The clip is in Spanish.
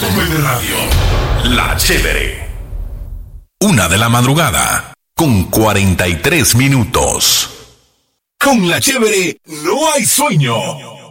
100.9 Radio. La Chévere. 1:00 con 43 minutos. Con La Chévere no hay sueño.